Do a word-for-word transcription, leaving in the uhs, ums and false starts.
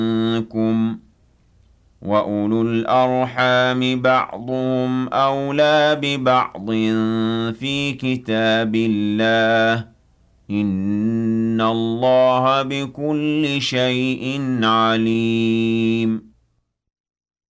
مِنكُمْ ۚ وَأُولُو الْأَرْحَامِ بَعْضُهُمْ أَوْلَىٰ بِبَعْضٍ فِي كِتَابِ اللَّهِ ۗ إِنَّ اللَّهَ بِكُلِّ شَيْءٍ عَلِيمٌ